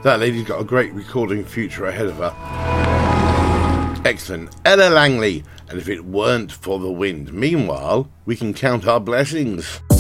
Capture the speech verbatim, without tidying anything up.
That lady's got a great recording future ahead of her. Excellent. Ella Langley, and if it weren't for the wind. Meanwhile, we can count our blessings.